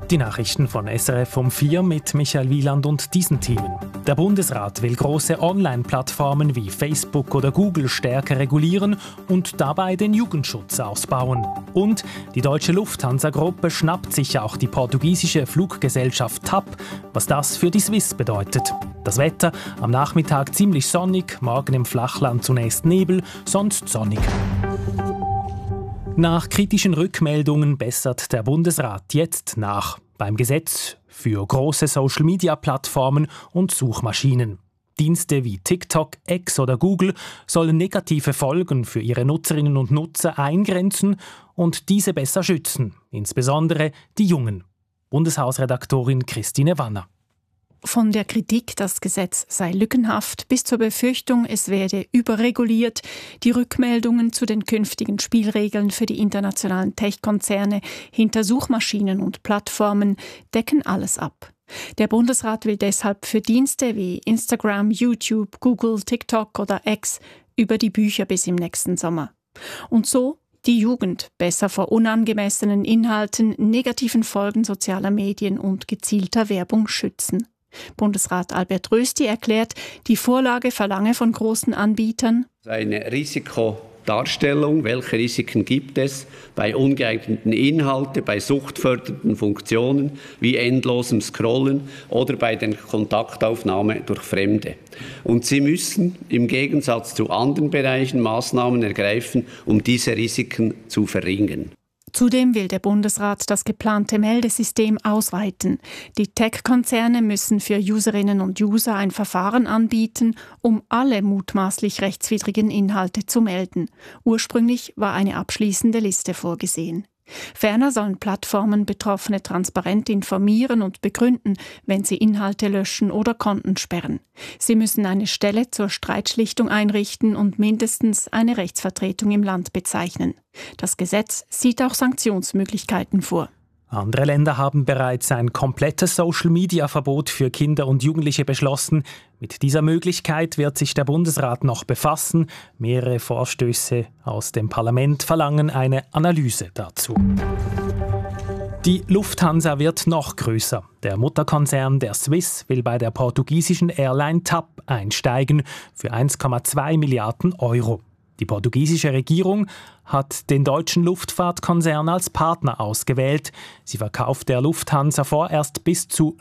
Die Nachrichten von SRF um 4 mit Michael Wieland und diesen Themen. Der Bundesrat will große Online-Plattformen wie Facebook oder Google stärker regulieren und dabei den Jugendschutz ausbauen. Und die deutsche Lufthansa-Gruppe schnappt sich auch die portugiesische Fluggesellschaft TAP, was das für die Swiss bedeutet. Das Wetter am Nachmittag ziemlich sonnig, morgen im Flachland zunächst Nebel, sonst sonnig. Nach kritischen Rückmeldungen bessert der Bundesrat jetzt nach beim Gesetz für große Social-Media-Plattformen und Suchmaschinen. Dienste wie TikTok, X oder Google sollen negative Folgen für ihre Nutzerinnen und Nutzer eingrenzen und diese besser schützen, insbesondere die Jungen. Bundeshausredaktorin Christine Wanner. Von der Kritik, das Gesetz sei lückenhaft, bis zur Befürchtung, es werde überreguliert, die Rückmeldungen zu den künftigen Spielregeln für die internationalen Tech-Konzerne hinter Suchmaschinen und Plattformen decken alles ab. Der Bundesrat will deshalb für Dienste wie Instagram, YouTube, Google, TikTok oder X über die Bücher bis im nächsten Sommer. Und so die Jugend besser vor unangemessenen Inhalten, negativen Folgen sozialer Medien und gezielter Werbung schützen. Bundesrat Albert Rösti erklärt, die Vorlage verlange von großen Anbietern eine Risikodarstellung, welche Risiken gibt es bei ungeeigneten Inhalten, bei suchtfördernden Funktionen wie endlosem Scrollen oder bei der Kontaktaufnahme durch Fremde. Und sie müssen im Gegensatz zu anderen Bereichen Maßnahmen ergreifen, um diese Risiken zu verringern. Zudem will der Bundesrat das geplante Meldesystem ausweiten. Die Tech-Konzerne müssen für Userinnen und User ein Verfahren anbieten, um alle mutmaßlich rechtswidrigen Inhalte zu melden. Ursprünglich war eine abschließende Liste vorgesehen. Ferner sollen Plattformen Betroffene transparent informieren und begründen, wenn sie Inhalte löschen oder Konten sperren. Sie müssen eine Stelle zur Streitschlichtung einrichten und mindestens eine Rechtsvertretung im Land bezeichnen. Das Gesetz sieht auch Sanktionsmöglichkeiten vor. Andere Länder haben bereits ein komplettes Social-Media-Verbot für Kinder und Jugendliche beschlossen. Mit dieser Möglichkeit wird sich der Bundesrat noch befassen. Mehrere Vorstöße aus dem Parlament verlangen eine Analyse dazu. Die Lufthansa wird noch größer. Der Mutterkonzern der Swiss will bei der portugiesischen Airline TAP einsteigen für 1,2 Milliarden Euro. Die portugiesische Regierung hat den deutschen Luftfahrtkonzern als Partner ausgewählt. Sie verkauft der Lufthansa vorerst bis zu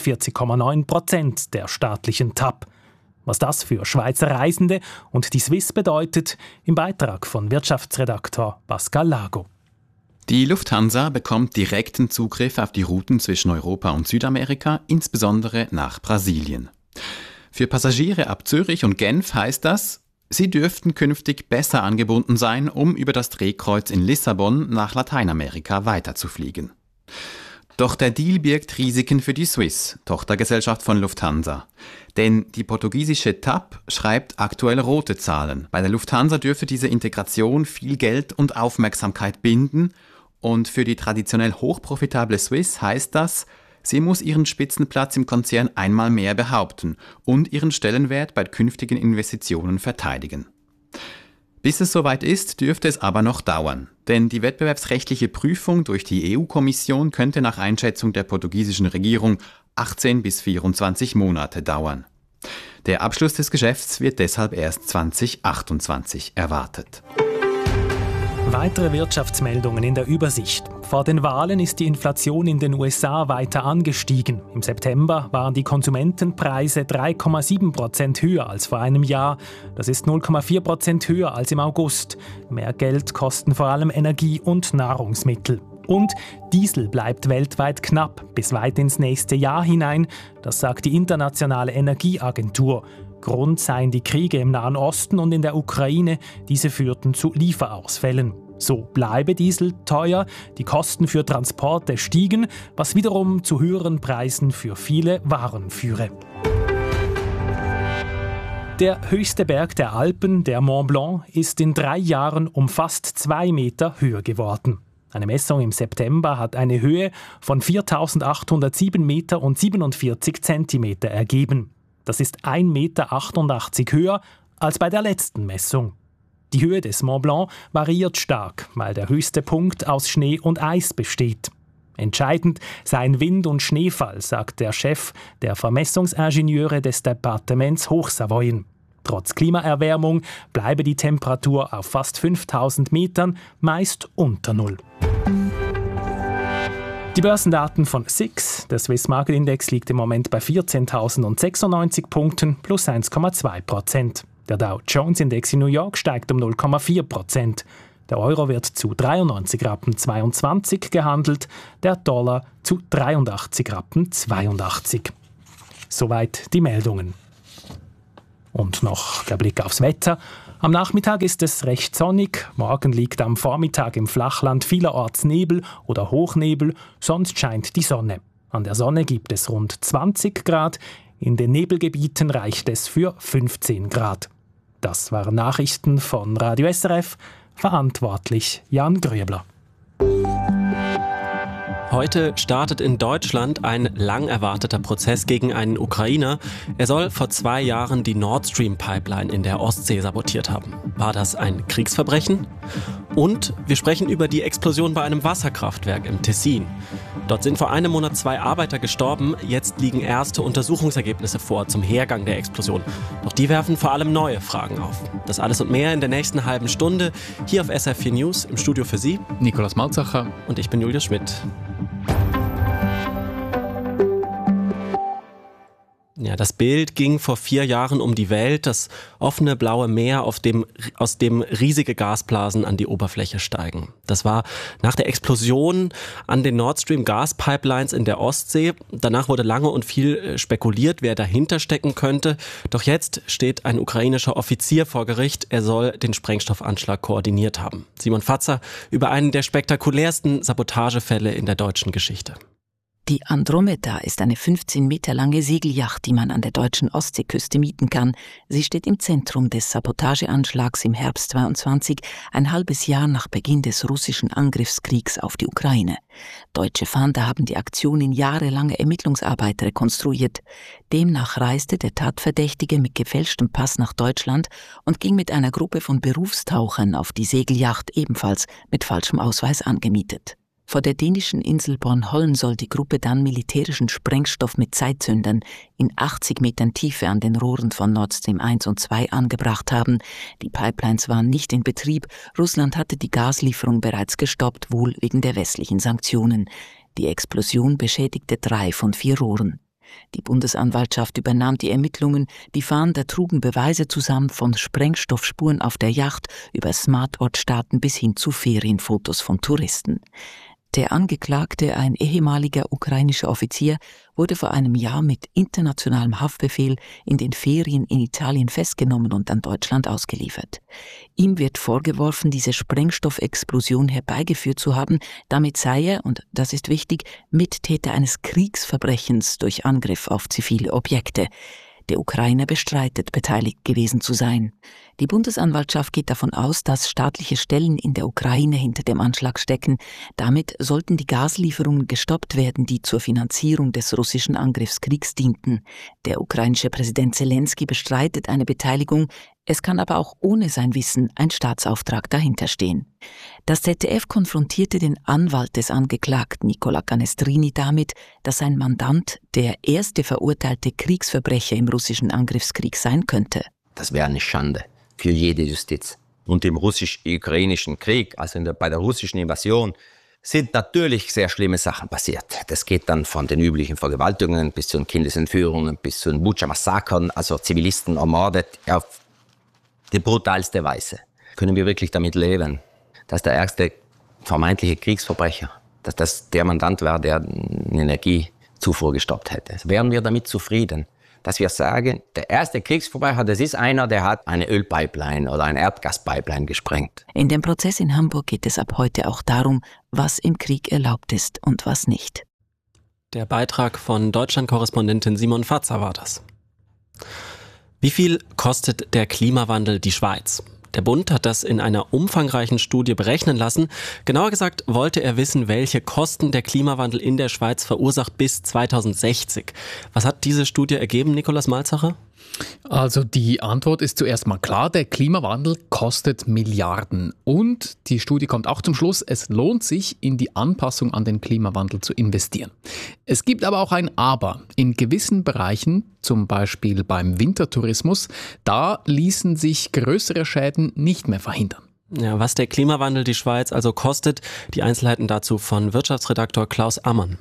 49,9% der staatlichen TAP. Was das für Schweizer Reisende und die Swiss bedeutet, im Beitrag von Wirtschaftsredaktor Pascal Lago. Die Lufthansa bekommt direkten Zugriff auf die Routen zwischen Europa und Südamerika, insbesondere nach Brasilien. Für Passagiere ab Zürich und Genf heißt das, sie dürften künftig besser angebunden sein, um über das Drehkreuz in Lissabon nach Lateinamerika weiterzufliegen. Doch der Deal birgt Risiken für die Swiss, Tochtergesellschaft von Lufthansa. Denn die portugiesische TAP schreibt aktuell rote Zahlen. Bei der Lufthansa dürfe diese Integration viel Geld und Aufmerksamkeit binden. Und für die traditionell hochprofitable Swiss heißt das, sie muss ihren Spitzenplatz im Konzern einmal mehr behaupten und ihren Stellenwert bei künftigen Investitionen verteidigen. Bis es soweit ist, dürfte es aber noch dauern. Denn die wettbewerbsrechtliche Prüfung durch die EU-Kommission könnte nach Einschätzung der portugiesischen Regierung 18 bis 24 Monate dauern. Der Abschluss des Geschäfts wird deshalb erst 2028 erwartet. Weitere Wirtschaftsmeldungen in der Übersicht. Vor den Wahlen ist die Inflation in den USA weiter angestiegen. Im September waren die Konsumentenpreise 3,7% höher als vor einem Jahr. Das ist 0,4% höher als im August. Mehr Geld kosten vor allem Energie und Nahrungsmittel. Und Diesel bleibt weltweit knapp bis weit ins nächste Jahr hinein. Das sagt die Internationale Energieagentur. Grund seien die Kriege im Nahen Osten und in der Ukraine. Diese führten zu Lieferausfällen. So bleibe Diesel teuer, die Kosten für Transporte stiegen, was wiederum zu höheren Preisen für viele Waren führe. Der höchste Berg der Alpen, der Mont Blanc, ist in 3 Jahren um fast 2 Meter höher geworden. Eine Messung im September hat eine Höhe von 4.807 Meter und 47 Zentimeter ergeben. Das ist 1,88 Meter höher als bei der letzten Messung. Die Höhe des Mont Blanc variiert stark, weil der höchste Punkt aus Schnee und Eis besteht. Entscheidend seien Wind- und Schneefall, sagt der Chef der Vermessungsingenieure des Departements Hochsavoyen. Trotz Klimaerwärmung bleibe die Temperatur auf fast 5000 Metern, meist unter Null. Die Börsendaten von SIX, der Swiss Market Index, liegt im Moment bei 14.096 Punkten, plus 1,2%. Der Dow Jones Index in New York steigt um 0,4%. Der Euro wird zu 93,22 Rappen gehandelt, der Dollar zu 83,82 Rappen. Soweit die Meldungen. Und noch der Blick aufs Wetter. Am Nachmittag ist es recht sonnig, morgen liegt am Vormittag im Flachland vielerorts Nebel oder Hochnebel, sonst scheint die Sonne. An der Sonne gibt es rund 20 Grad, in den Nebelgebieten reicht es für 15 Grad. Das waren Nachrichten von Radio SRF, verantwortlich Jan Grüebler. Heute startet in Deutschland ein lang erwarteter Prozess gegen einen Ukrainer. Er soll vor 2 Jahren die Nord Stream Pipeline in der Ostsee sabotiert haben. War das ein Kriegsverbrechen? Und wir sprechen über die Explosion bei einem Wasserkraftwerk im Tessin. Dort sind vor einem Monat 2 Arbeiter gestorben. Jetzt liegen erste Untersuchungsergebnisse vor zum Hergang der Explosion. Doch die werfen vor allem neue Fragen auf. Das alles und mehr in der nächsten halben Stunde. Hier auf SRF4 News, im Studio für Sie Nikolaus Malzacher und ich bin Julius Schmidt. Ja, das Bild ging vor 4 Jahren um die Welt, das offene blaue Meer, aus dem riesige Gasblasen an die Oberfläche steigen. Das war nach der Explosion an den Nord Stream Gaspipelines in der Ostsee. Danach wurde lange und viel spekuliert, wer dahinter stecken könnte. Doch jetzt steht ein ukrainischer Offizier vor Gericht. Er soll den Sprengstoffanschlag koordiniert haben. Simon Fatzer über einen der spektakulärsten Sabotagefälle in der deutschen Geschichte. Die Andromeda ist eine 15 Meter lange Segelyacht, die man an der deutschen Ostseeküste mieten kann. Sie steht im Zentrum des Sabotageanschlags im Herbst 22, ein halbes Jahr nach Beginn des russischen Angriffskriegs auf die Ukraine. Deutsche Fahnder haben die Aktion in jahrelange Ermittlungsarbeit rekonstruiert. Demnach reiste der Tatverdächtige mit gefälschtem Pass nach Deutschland und ging mit einer Gruppe von Berufstauchern auf die Segelyacht, ebenfalls mit falschem Ausweis angemietet. Vor der dänischen Insel Bornholm soll die Gruppe dann militärischen Sprengstoff mit Zeitzündern in 80 Metern Tiefe an den Rohren von Nord Stream 1 und 2 angebracht haben. Die Pipelines waren nicht in Betrieb. Russland hatte die Gaslieferung bereits gestoppt, wohl wegen der westlichen Sanktionen. Die Explosion beschädigte 3 von 4 Rohren. Die Bundesanwaltschaft übernahm die Ermittlungen. Die Fahnder trugen Beweise zusammen von Sprengstoffspuren auf der Yacht über Smartwatch-Daten bis hin zu Ferienfotos von Touristen. Der Angeklagte, ein ehemaliger ukrainischer Offizier, wurde vor einem Jahr mit internationalem Haftbefehl in den Ferien in Italien festgenommen und an Deutschland ausgeliefert. Ihm wird vorgeworfen, diese Sprengstoffexplosion herbeigeführt zu haben. Damit sei er, und das ist wichtig, Mittäter eines Kriegsverbrechens durch Angriff auf zivile Objekte. Der Ukrainer bestreitet, beteiligt gewesen zu sein. Die Bundesanwaltschaft geht davon aus, dass staatliche Stellen in der Ukraine hinter dem Anschlag stecken. Damit sollten die Gaslieferungen gestoppt werden, die zur Finanzierung des russischen Angriffskriegs dienten. Der ukrainische Präsident Zelensky bestreitet eine Beteiligung. Es kann aber auch ohne sein Wissen ein Staatsauftrag dahinterstehen. Das ZDF konfrontierte den Anwalt des Angeklagten Nicola Canestrini damit, dass sein Mandant der erste verurteilte Kriegsverbrecher im russischen Angriffskrieg sein könnte. Das wäre eine Schande für jede Justiz. Und im russisch-ukrainischen Krieg, also bei der russischen Invasion, sind natürlich sehr schlimme Sachen passiert. Das geht dann von den üblichen Vergewaltigungen bis zu den Kindesentführungen, bis zu den Butscha-Massakern, also Zivilisten ermordet auf die brutalste Weise. Können wir wirklich damit leben, dass der erste vermeintliche Kriegsverbrecher, dass das der Mandant war, der eine Energiezufuhr gestoppt hätte? Wären wir damit zufrieden, dass wir sagen, der erste Kriegsverbrecher, das ist einer, der hat eine Ölpipeline oder eine Erdgaspipeline gesprengt? In dem Prozess in Hamburg geht es ab heute auch darum, was im Krieg erlaubt ist und was nicht. Der Beitrag von Deutschland-Korrespondentin Simon Fatzer war das. Wie viel kostet der Klimawandel die Schweiz? Der Bund hat das in einer umfangreichen Studie berechnen lassen. Genauer gesagt wollte er wissen, welche Kosten der Klimawandel in der Schweiz verursacht bis 2060. Was hat diese Studie ergeben, Nikolaus Malzacher? Also die Antwort ist zuerst mal klar, der Klimawandel kostet Milliarden. Und die Studie kommt auch zum Schluss, es lohnt sich, in die Anpassung an den Klimawandel zu investieren. Es gibt aber auch ein Aber. In gewissen Bereichen, zum Beispiel beim Wintertourismus, da ließen sich größere Schäden nicht mehr verhindern. Ja, was der Klimawandel die Schweiz also kostet, die Einzelheiten dazu von Wirtschaftsredaktor Klaus Ammann.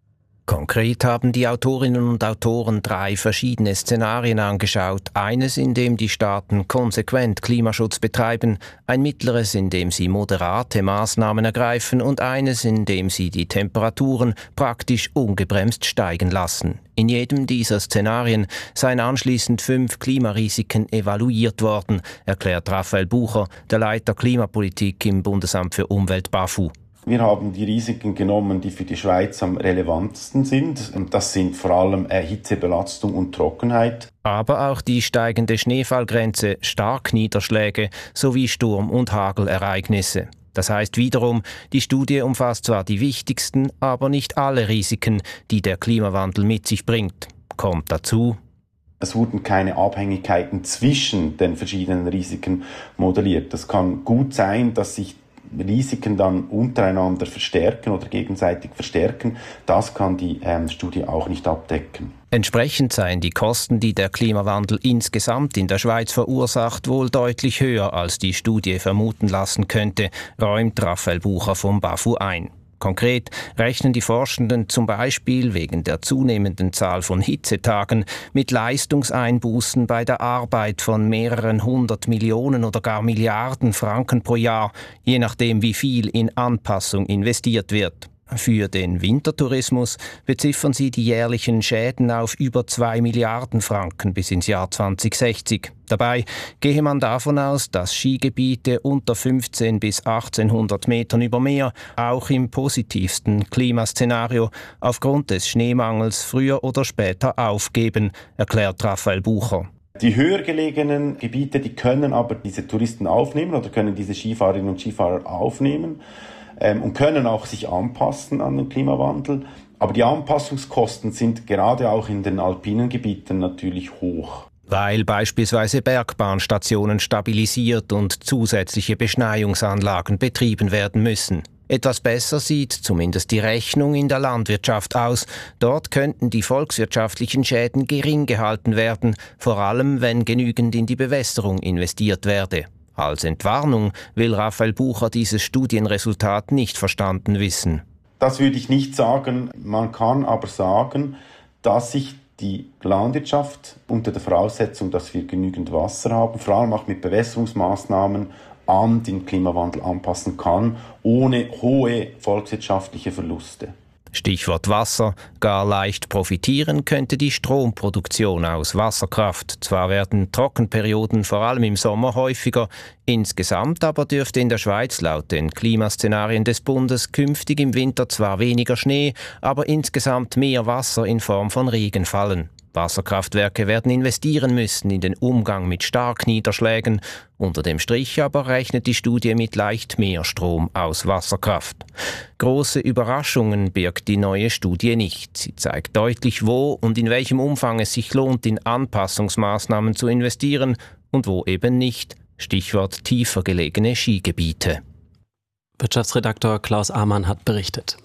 Konkret haben die Autorinnen und Autoren 3 verschiedene Szenarien angeschaut. Eines, in dem die Staaten konsequent Klimaschutz betreiben, ein mittleres, in dem sie moderate Maßnahmen ergreifen und eines, in dem sie die Temperaturen praktisch ungebremst steigen lassen. In jedem dieser Szenarien seien anschließend 5 Klimarisiken evaluiert worden, erklärt Raphael Bucher, der Leiter Klimapolitik im Bundesamt für Umwelt BAFU. Wir haben die Risiken genommen, die für die Schweiz am relevantesten sind. Und das sind vor allem Hitzebelastung und Trockenheit. Aber auch die steigende Schneefallgrenze, Starkniederschläge sowie Sturm- und Hagelereignisse. Das heißt wiederum, die Studie umfasst zwar die wichtigsten, aber nicht alle Risiken, die der Klimawandel mit sich bringt. Kommt dazu: Es wurden keine Abhängigkeiten zwischen den verschiedenen Risiken modelliert. Das kann gut sein, dass sich Risiken dann untereinander verstärken oder gegenseitig verstärken. Das kann die Studie auch nicht abdecken. Entsprechend seien die Kosten, die der Klimawandel insgesamt in der Schweiz verursacht, wohl deutlich höher, als die Studie vermuten lassen könnte, räumt Raphael Bucher vom BAFU ein. Konkret rechnen die Forschenden zum Beispiel wegen der zunehmenden Zahl von Hitzetagen mit Leistungseinbußen bei der Arbeit von mehreren 100 Millionen oder gar Milliarden Franken pro Jahr, je nachdem wie viel in Anpassung investiert wird. Für den Wintertourismus beziffern sie die jährlichen Schäden auf über 2 Milliarden Franken bis ins Jahr 2060. Dabei gehe man davon aus, dass Skigebiete unter 15 bis 1800 Metern über Meer auch im positivsten Klimaszenario aufgrund des Schneemangels früher oder später aufgeben, erklärt Raphael Bucher. Die höher gelegenen Gebiete, die können aber diese Touristen aufnehmen oder können diese Skifahrerinnen und Skifahrer aufnehmen und können auch sich anpassen an den Klimawandel. Aber die Anpassungskosten sind gerade auch in den alpinen Gebieten natürlich hoch. Weil beispielsweise Bergbahnstationen stabilisiert und zusätzliche Beschneiungsanlagen betrieben werden müssen. Etwas besser sieht zumindest die Rechnung in der Landwirtschaft aus. Dort könnten die volkswirtschaftlichen Schäden gering gehalten werden, vor allem wenn genügend in die Bewässerung investiert werde. Als Entwarnung will Raphael Bucher dieses Studienresultat nicht verstanden wissen. Das würde ich nicht sagen. Man kann aber sagen, dass sich die Landwirtschaft unter der Voraussetzung, dass wir genügend Wasser haben, vor allem auch mit Bewässerungsmaßnahmen an den Klimawandel anpassen kann, ohne hohe volkswirtschaftliche Verluste. Stichwort Wasser. Gar leicht profitieren könnte die Stromproduktion aus Wasserkraft. Zwar werden Trockenperioden vor allem im Sommer häufiger, insgesamt aber dürfte in der Schweiz laut den Klimaszenarien des Bundes künftig im Winter zwar weniger Schnee, aber insgesamt mehr Wasser in Form von Regen fallen. Wasserkraftwerke werden investieren müssen in den Umgang mit Starkniederschlägen. Unter dem Strich aber rechnet die Studie mit leicht mehr Strom aus Wasserkraft. Große Überraschungen birgt die neue Studie nicht. Sie zeigt deutlich, wo und in welchem Umfang es sich lohnt, in Anpassungsmaßnahmen zu investieren und wo eben nicht. Stichwort tiefer gelegene Skigebiete. Wirtschaftsredaktor Klaus Ammann hat berichtet.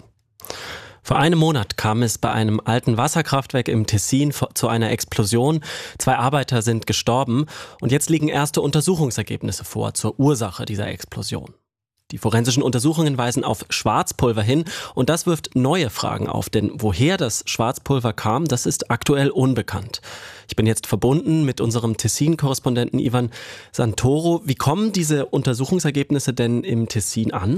Vor einem Monat kam es bei einem alten Wasserkraftwerk im Tessin zu einer Explosion. 2 Arbeiter sind gestorben und jetzt liegen erste Untersuchungsergebnisse vor zur Ursache dieser Explosion. Die forensischen Untersuchungen weisen auf Schwarzpulver hin und das wirft neue Fragen auf, denn woher das Schwarzpulver kam, das ist aktuell unbekannt. Ich bin jetzt verbunden mit unserem Tessin-Korrespondenten Ivan Santoro. Wie kommen diese Untersuchungsergebnisse denn im Tessin an?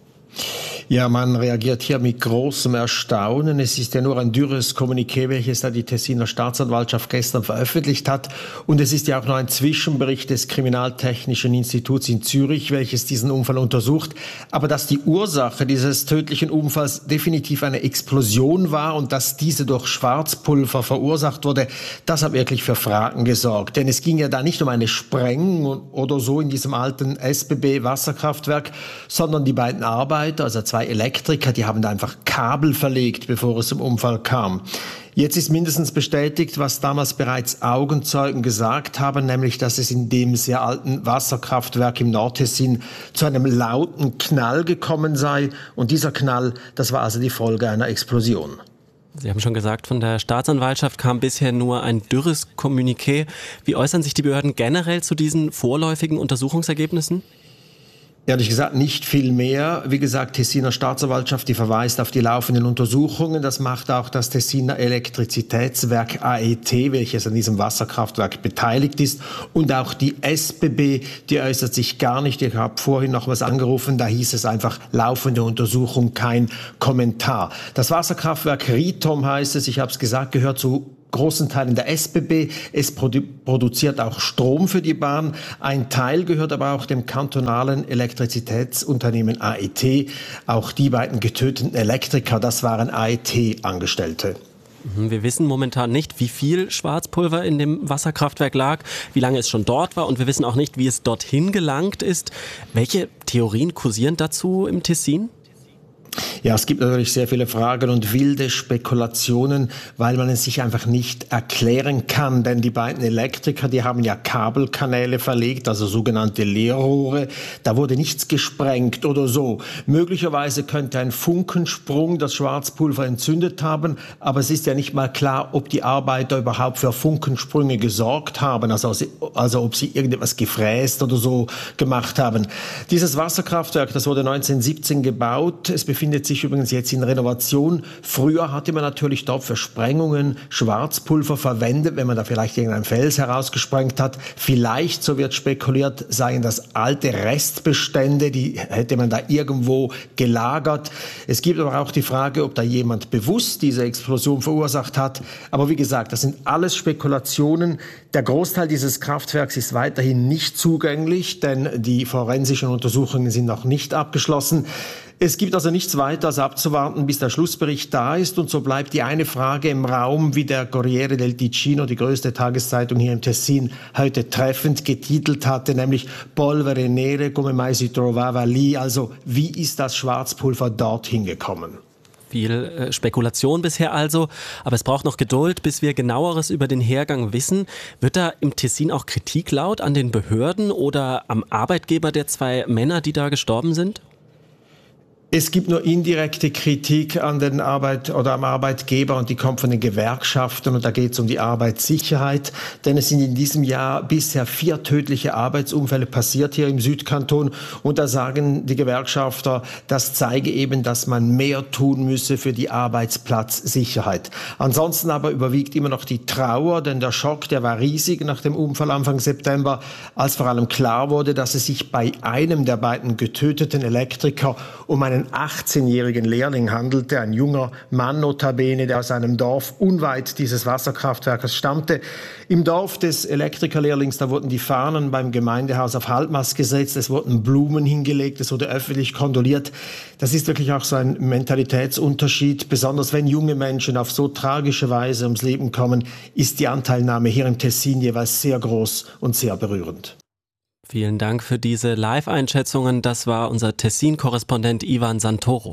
Ja, man reagiert hier mit großem Erstaunen. Es ist ja nur ein dürres Kommuniqué, welches da die Tessiner Staatsanwaltschaft gestern veröffentlicht hat. Und es ist ja auch nur ein Zwischenbericht des Kriminaltechnischen Instituts in Zürich, welches diesen Unfall untersucht. Aber dass die Ursache dieses tödlichen Unfalls definitiv eine Explosion war und dass diese durch Schwarzpulver verursacht wurde, das hat wirklich für Fragen gesorgt. Denn es ging ja da nicht um eine Sprengung oder so in diesem alten SBB-Wasserkraftwerk, sondern die beiden Arbeiter, also 2 Elektriker, die haben da einfach Kabel verlegt, bevor es zum Unfall kam. Jetzt ist mindestens bestätigt, was damals bereits Augenzeugen gesagt haben, nämlich, dass es in dem sehr alten Wasserkraftwerk im Nordtessin zu einem lauten Knall gekommen sei. Und dieser Knall, das war also die Folge einer Explosion. Sie haben schon gesagt, von der Staatsanwaltschaft kam bisher nur ein dürres Kommuniqué. Wie äußern sich die Behörden generell zu diesen vorläufigen Untersuchungsergebnissen? Ehrlich gesagt nicht viel mehr. Wie gesagt, Tessiner Staatsanwaltschaft, die verweist auf die laufenden Untersuchungen. Das macht auch das Tessiner Elektrizitätswerk AET, welches an diesem Wasserkraftwerk beteiligt ist. Und auch die SBB, die äußert sich gar nicht. Ich habe vorhin noch was angerufen, da hieß es einfach laufende Untersuchung, kein Kommentar. Das Wasserkraftwerk Ritom heißt es, ich habe es gesagt, gehört zu großen Teilen der SBB. Es produziert auch Strom für die Bahn. Ein Teil gehört aber auch dem kantonalen Elektrizitätsunternehmen AET. Auch die beiden getöteten Elektriker, das waren AET-Angestellte. Wir wissen momentan nicht, wie viel Schwarzpulver in dem Wasserkraftwerk lag, wie lange es schon dort war und wir wissen auch nicht, wie es dorthin gelangt ist. Welche Theorien kursieren dazu im Tessin? Ja, es gibt natürlich sehr viele Fragen und wilde Spekulationen, weil man es sich einfach nicht erklären kann. Denn die beiden Elektriker, die haben ja Kabelkanäle verlegt, also sogenannte Leerrohre. Da wurde nichts gesprengt oder so. Möglicherweise könnte ein Funkensprung das Schwarzpulver entzündet haben, aber es ist ja nicht mal klar, ob die Arbeiter überhaupt für Funkensprünge gesorgt haben, also ob sie irgendetwas gefräst oder so gemacht haben. Dieses Wasserkraftwerk, das wurde 1917 gebaut. Es befindet sich übrigens jetzt in Renovation. Früher hatte man natürlich dort für Sprengungen Schwarzpulver verwendet, wenn man da vielleicht irgendeinen Fels herausgesprengt hat. Vielleicht, so wird spekuliert, seien das alte Restbestände, die hätte man da irgendwo gelagert. Es gibt aber auch die Frage, ob da jemand bewusst diese Explosion verursacht hat. Aber wie gesagt, das sind alles Spekulationen. Der Großteil dieses Kraftwerks ist weiterhin nicht zugänglich, denn die forensischen Untersuchungen sind noch nicht abgeschlossen. Es gibt also nichts weiter als abzuwarten, bis der Schlussbericht da ist. Und so bleibt die eine Frage im Raum, wie der Corriere del Ticino, die größte Tageszeitung hier im Tessin, heute treffend getitelt hatte, nämlich Polvere nere come mai si trovava lì, also wie ist das Schwarzpulver dorthin gekommen? Viel Spekulation bisher also, aber es braucht noch Geduld, bis wir Genaueres über den Hergang wissen. Wird da im Tessin auch Kritik laut an den Behörden oder am Arbeitgeber der zwei Männer, die da gestorben sind? Es gibt nur indirekte Kritik an den am Arbeitgeber und die kommt von den Gewerkschaften und da geht es um die Arbeitssicherheit, denn es sind in diesem Jahr bisher 4 tödliche Arbeitsunfälle passiert hier im Südkanton und da sagen die Gewerkschafter, das zeige eben, dass man mehr tun müsse für die Arbeitsplatzsicherheit. Ansonsten aber überwiegt immer noch die Trauer, denn der Schock, der war riesig nach dem Unfall Anfang September, als vor allem klar wurde, dass es sich bei einem der beiden getöteten Elektriker um einen 18-jährigen Lehrling handelte, ein junger Mann notabene, der aus einem Dorf unweit dieses Wasserkraftwerkes stammte. Im Dorf des Elektrikerlehrlings, da wurden die Fahnen beim Gemeindehaus auf Halbmast gesetzt, es wurden Blumen hingelegt, es wurde öffentlich kondoliert. Das ist wirklich auch so ein Mentalitätsunterschied, besonders wenn junge Menschen auf so tragische Weise ums Leben kommen, ist die Anteilnahme hier im Tessin jeweils sehr groß und sehr berührend. Vielen Dank für diese Live-Einschätzungen. Das war unser Tessin-Korrespondent Ivan Santoro.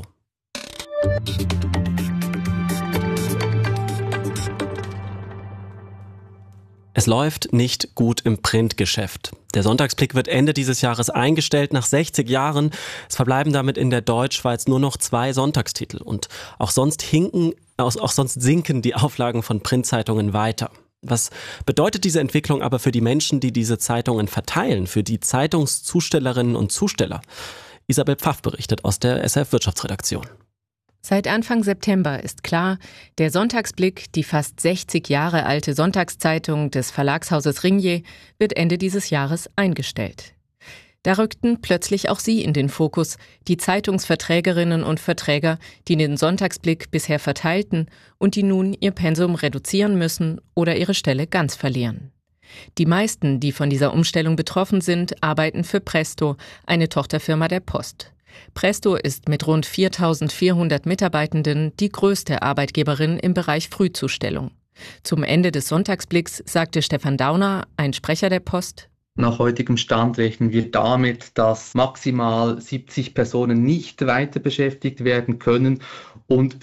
Es läuft nicht gut im Printgeschäft. Der Sonntagsblick wird Ende dieses Jahres eingestellt nach 60 Jahren. Es verbleiben damit in der Deutschschweiz nur noch 2 Sonntagstitel. Und auch sonst sinken die Auflagen von Printzeitungen weiter. Was bedeutet diese Entwicklung aber für die Menschen, die diese Zeitungen verteilen, für die Zeitungszustellerinnen und Zusteller? Isabel Pfaff berichtet aus der SF-Wirtschaftsredaktion. Seit Anfang September ist klar, der Sonntagsblick, die fast 60 Jahre alte Sonntagszeitung des Verlagshauses Ringier, wird Ende dieses Jahres eingestellt. Da rückten plötzlich auch sie in den Fokus, die Zeitungsverträgerinnen und Verträger, die den Sonntagsblick bisher verteilten und die nun ihr Pensum reduzieren müssen oder ihre Stelle ganz verlieren. Die meisten, die von dieser Umstellung betroffen sind, arbeiten für Presto, eine Tochterfirma der Post. Presto ist mit rund 4.400 Mitarbeitenden die größte Arbeitgeberin im Bereich Frühzustellung. Zum Ende des Sonntagsblicks sagte Stefan Dauner, ein Sprecher der Post: Nach heutigem Stand rechnen wir damit, dass maximal 70 Personen nicht weiter beschäftigt werden können und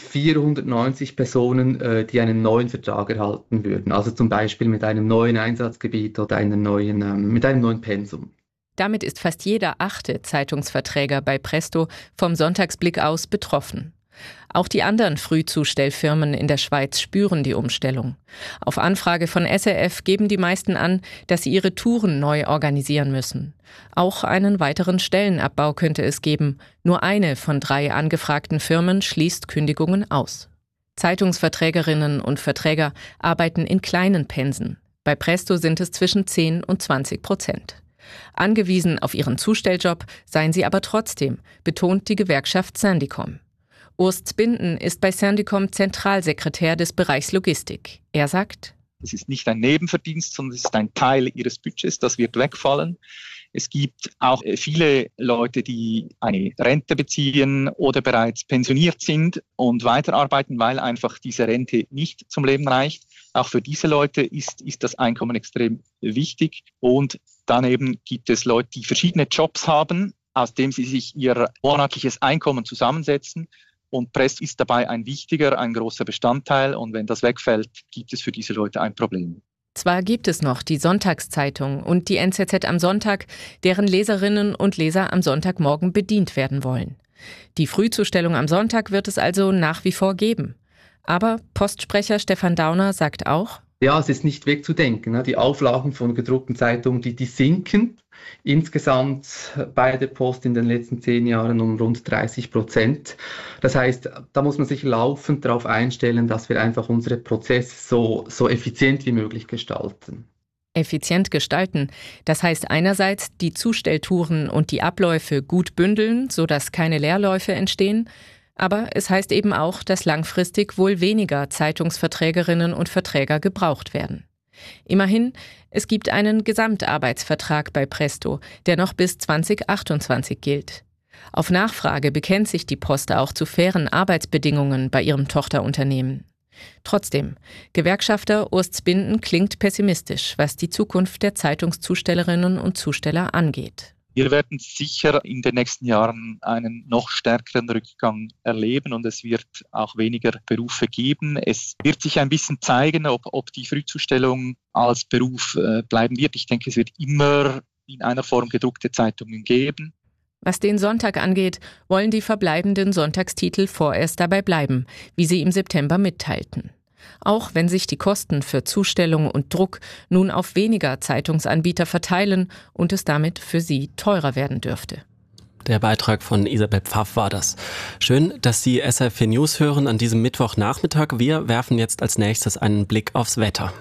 490 Personen, die einen neuen Vertrag erhalten würden. Also zum Beispiel mit einem neuen Einsatzgebiet oder mit einem neuen Pensum. Damit ist fast jeder 8. Zeitungsverträger bei Presto vom Sonntagsblick aus betroffen. Auch die anderen Frühzustellfirmen in der Schweiz spüren die Umstellung. Auf Anfrage von SRF geben die meisten an, dass sie ihre Touren neu organisieren müssen. Auch einen weiteren Stellenabbau könnte es geben. Nur eine von 3 angefragten Firmen schließt Kündigungen aus. Zeitungsverträgerinnen und Verträger arbeiten in kleinen Pensen. Bei Presto sind es zwischen 10% und 20%. Angewiesen auf ihren Zustelljob seien sie aber trotzdem, betont die Gewerkschaft Sandicom. Urs Zbinden ist bei Sandicom Zentralsekretär des Bereichs Logistik. Er sagt: Es ist nicht ein Nebenverdienst, sondern es ist ein Teil ihres Budgets, das wird wegfallen. Es gibt auch viele Leute, die eine Rente beziehen oder bereits pensioniert sind und weiterarbeiten, weil einfach diese Rente nicht zum Leben reicht. Auch für diese Leute ist das Einkommen extrem wichtig. Und daneben gibt es Leute, die verschiedene Jobs haben, aus dem sie sich ihr monatliches Einkommen zusammensetzen. Und Presto ist dabei ein großer Bestandteil. Und wenn das wegfällt, gibt es für diese Leute ein Problem. Zwar gibt es noch die Sonntagszeitung und die NZZ am Sonntag, deren Leserinnen und Leser am Sonntagmorgen bedient werden wollen. Die Frühzustellung am Sonntag wird es also nach wie vor geben. Aber Postsprecher Stefan Dauner sagt auch: Ja, es ist nicht wegzudenken. Die Auflagen von gedruckten Zeitungen, die sinken insgesamt bei der Post in den letzten 10 Jahren um rund 30%. Das heißt, da muss man sich laufend darauf einstellen, dass wir einfach unsere Prozesse so effizient wie möglich gestalten. Effizient gestalten, das heißt einerseits die Zustelltouren und die Abläufe gut bündeln, sodass keine Leerläufe entstehen. Aber es heißt eben auch, dass langfristig wohl weniger Zeitungsverträgerinnen und Verträger gebraucht werden. Immerhin, es gibt einen Gesamtarbeitsvertrag bei Presto, der noch bis 2028 gilt. Auf Nachfrage bekennt sich die Post auch zu fairen Arbeitsbedingungen bei ihrem Tochterunternehmen. Trotzdem, Gewerkschafter Urs Zbinden klingt pessimistisch, was die Zukunft der Zeitungszustellerinnen und Zusteller angeht. Wir werden sicher in den nächsten Jahren einen noch stärkeren Rückgang erleben und es wird auch weniger Berufe geben. Es wird sich ein bisschen zeigen, ob die Frühzustellung als Beruf bleiben wird. Ich denke, es wird immer in einer Form gedruckte Zeitungen geben. Was den Sonntag angeht, wollen die verbleibenden Sonntagstitel vorerst dabei bleiben, wie sie im September mitteilten. Auch wenn sich die Kosten für Zustellung und Druck nun auf weniger Zeitungsanbieter verteilen und es damit für sie teurer werden dürfte. Der Beitrag von Isabel Pfaff war das. Schön, dass Sie SRF News hören an diesem Mittwochnachmittag. Wir werfen jetzt als nächstes einen Blick aufs Wetter.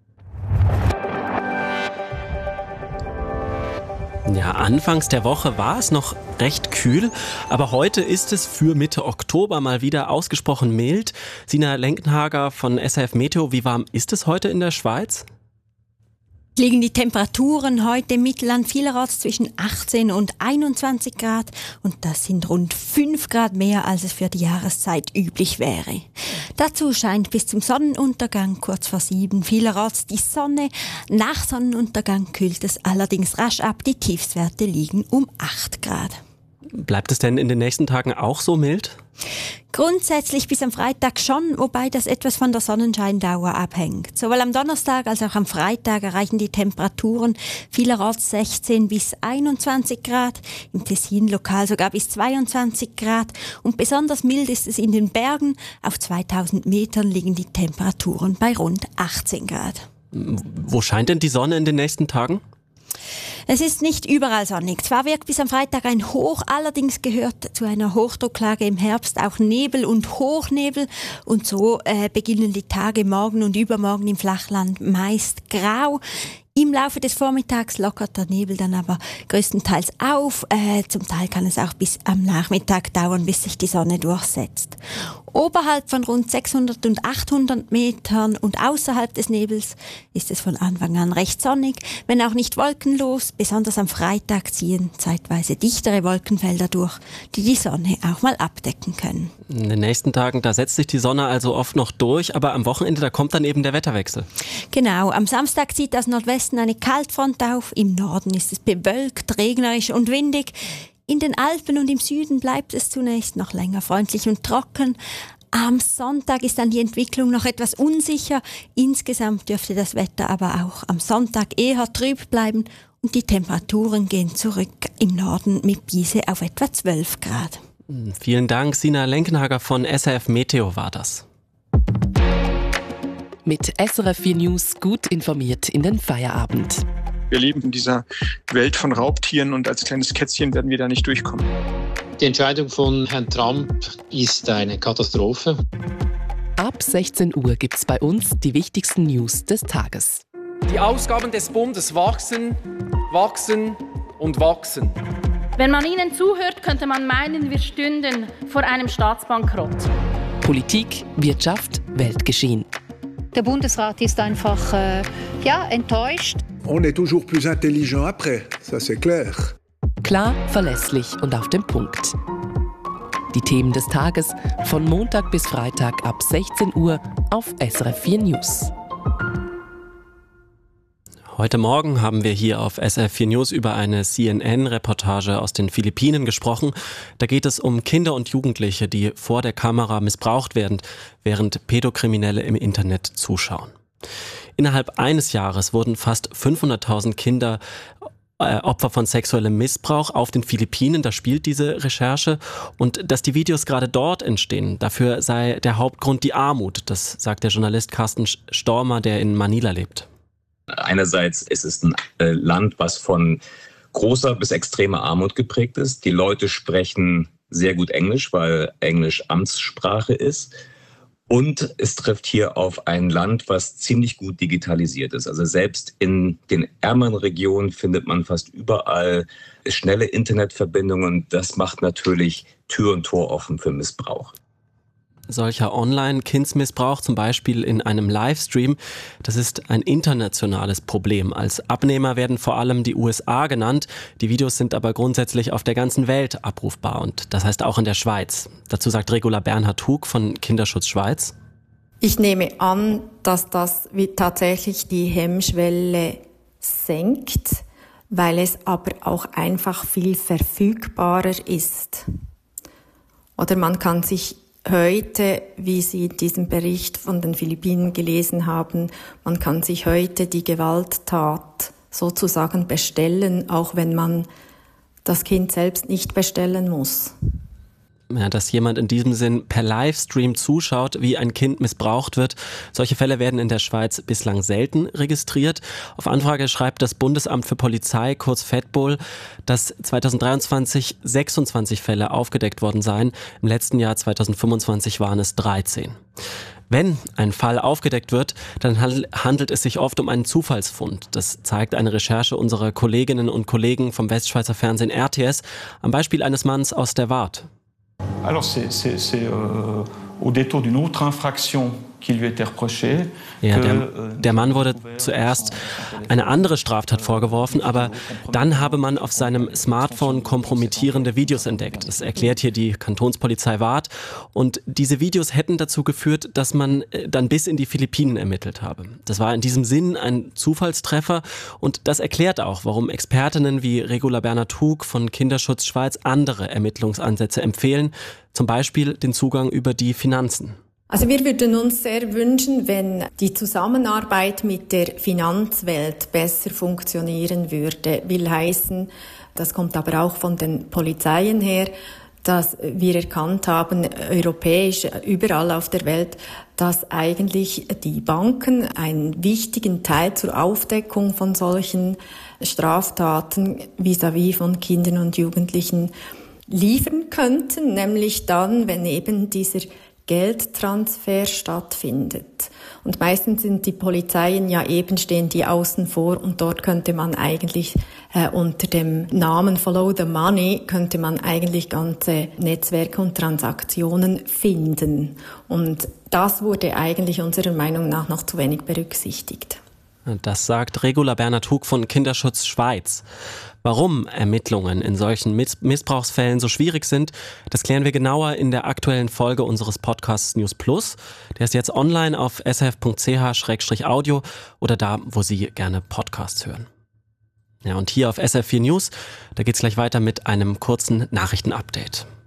Ja, anfangs der Woche war es noch recht kühl, aber heute ist es für Mitte Oktober mal wieder ausgesprochen mild. Sina Lenkenhager von SRF Meteo, wie warm ist es heute in der Schweiz? Liegen die Temperaturen heute im Mittelland vielerorts zwischen 18 und 21 Grad und das sind rund 5 Grad mehr, als es für die Jahreszeit üblich wäre. Dazu scheint bis zum Sonnenuntergang kurz vor 7 vielerorts die Sonne. Nach Sonnenuntergang kühlt es allerdings rasch ab, die Tiefstwerte liegen um 8 Grad. Bleibt es denn in den nächsten Tagen auch so mild? Grundsätzlich bis am Freitag schon, wobei das etwas von der Sonnenscheindauer abhängt. Sowohl am Donnerstag als auch am Freitag erreichen die Temperaturen vielerorts 16 bis 21 Grad, im Tessin lokal sogar bis 22 Grad und besonders mild ist es in den Bergen. Auf 2000 Metern liegen die Temperaturen bei rund 18 Grad. Wo scheint denn die Sonne in den nächsten Tagen? Es ist nicht überall sonnig. Zwar wirkt bis am Freitag ein Hoch, allerdings gehört zu einer Hochdrucklage im Herbst auch Nebel und Hochnebel. Und so beginnen die Tage morgen und übermorgen im Flachland meist grau. Im Laufe des Vormittags lockert der Nebel dann aber größtenteils auf. Zum Teil kann es auch bis am Nachmittag dauern, bis sich die Sonne durchsetzt. Oberhalb von rund 600 und 800 Metern und außerhalb des Nebels ist es von Anfang an recht sonnig, wenn auch nicht wolkenlos. Besonders am Freitag ziehen zeitweise dichtere Wolkenfelder durch, die die Sonne auch mal abdecken können. In den nächsten Tagen, da setzt sich die Sonne also oft noch durch, aber am Wochenende, da kommt dann eben der Wetterwechsel. Genau, am Samstag zieht aus Nordwesten eine Kaltfront auf. Im Norden ist es bewölkt, regnerisch und windig. In den Alpen und im Süden bleibt es zunächst noch länger freundlich und trocken. Am Sonntag ist dann die Entwicklung noch etwas unsicher. Insgesamt dürfte das Wetter aber auch am Sonntag eher trüb bleiben und die Temperaturen gehen zurück im Norden mit Biese auf etwa 12 Grad. Vielen Dank, Sina Lenkenhager von SRF Meteo war das. Mit SRF 4 News gut informiert in den Feierabend. Wir leben in dieser Welt von Raubtieren und als kleines Kätzchen werden wir da nicht durchkommen. Die Entscheidung von Herrn Trump ist eine Katastrophe. Ab 16 Uhr gibt es bei uns die wichtigsten News des Tages. Die Ausgaben des Bundes wachsen, wachsen und wachsen. Wenn man ihnen zuhört, könnte man meinen, wir stünden vor einem Staatsbankrott. Politik, Wirtschaft, Weltgeschehen. Der Bundesrat ist einfach enttäuscht. On est toujours plus intelligent après, ça c'est clair. Klar, verlässlich und auf den Punkt. Die Themen des Tages von Montag bis Freitag ab 16 Uhr auf SRF 4 News. Heute Morgen haben wir hier auf SRF 4 News über eine CNN-Reportage aus den Philippinen gesprochen. Da geht es um Kinder und Jugendliche, die vor der Kamera missbraucht werden, während Pädokriminelle im Internet zuschauen. Innerhalb eines Jahres wurden fast 500.000 Kinder Opfer von sexuellem Missbrauch auf den Philippinen. Da spielt diese Recherche. Und dass die Videos gerade dort entstehen, dafür sei der Hauptgrund die Armut. Das sagt der Journalist Carsten Stormer, der in Manila lebt. Einerseits ist es ein Land, was von großer bis extremer Armut geprägt ist. Die Leute sprechen sehr gut Englisch, weil Englisch Amtssprache ist. Und es trifft hier auf ein Land, was ziemlich gut digitalisiert ist. Also selbst in den ärmeren Regionen findet man fast überall schnelle Internetverbindungen. Das macht natürlich Tür und Tor offen für Missbrauch. Solcher Online-Kindsmissbrauch, zum Beispiel in einem Livestream, das ist ein internationales Problem. Als Abnehmer werden vor allem die USA genannt. Die Videos sind aber grundsätzlich auf der ganzen Welt abrufbar und das heißt auch in der Schweiz. Dazu sagt Regula Bernhard-Hug von Kinderschutz Schweiz. Ich nehme an, dass das tatsächlich die Hemmschwelle senkt, weil es aber auch einfach viel verfügbarer ist. Oder man kann sich heute, wie Sie diesen Bericht von den Philippinen gelesen haben, man kann sich heute die Gewalttat sozusagen bestellen, auch wenn man das Kind selbst nicht bestellen muss. Ja, dass jemand in diesem Sinn per Livestream zuschaut, wie ein Kind missbraucht wird. Solche Fälle werden in der Schweiz bislang selten registriert. Auf Anfrage schreibt das Bundesamt für Polizei, kurz Fedpol, dass 2023 26 Fälle aufgedeckt worden seien. Im letzten Jahr 2025 waren es 13. Wenn ein Fall aufgedeckt wird, dann handelt es sich oft um einen Zufallsfund. Das zeigt eine Recherche unserer Kolleginnen und Kollegen vom Westschweizer Fernsehen RTS am Beispiel eines Manns aus der Waadt. Alors c'est au détour d'une autre infraction qui lui était reprochée. Ja, der Mann wurde zuerst eine andere Straftat vorgeworfen, aber dann habe man auf seinem Smartphone kompromittierende Videos entdeckt. Das erklärt hier die Kantonspolizei Waadt. Und diese Videos hätten dazu geführt, dass man dann bis in die Philippinen ermittelt habe. Das war in diesem Sinn ein Zufallstreffer und das erklärt auch, warum Expertinnen wie Regula Bernhard-Hug von Kinderschutz Schweiz andere Ermittlungsansätze empfehlen, zum Beispiel den Zugang über die Finanzen. Also wir würden uns sehr wünschen, wenn die Zusammenarbeit mit der Finanzwelt besser funktionieren würde. Will heißen, das kommt aber auch von den Polizeien her, dass wir erkannt haben, europäisch, überall auf der Welt, dass eigentlich die Banken einen wichtigen Teil zur Aufdeckung von solchen Straftaten vis-à-vis von Kindern und Jugendlichen liefern könnten, nämlich dann, wenn eben dieser Geldtransfer stattfindet. Und meistens sind die Polizeien ja eben, stehen die außen vor und dort könnte man eigentlich unter dem Namen Follow the Money könnte man eigentlich ganze Netzwerke und Transaktionen finden. Und das wurde eigentlich unserer Meinung nach noch zu wenig berücksichtigt. Das sagt Regula Bernhard-Hug von Kinderschutz Schweiz. Warum Ermittlungen in solchen Missbrauchsfällen so schwierig sind, das klären wir genauer in der aktuellen Folge unseres Podcasts News Plus. Der ist jetzt online auf srf.ch/audio oder da, wo Sie gerne Podcasts hören. Ja, und hier auf SRF4 News, da geht's gleich weiter mit einem kurzen Nachrichtenupdate.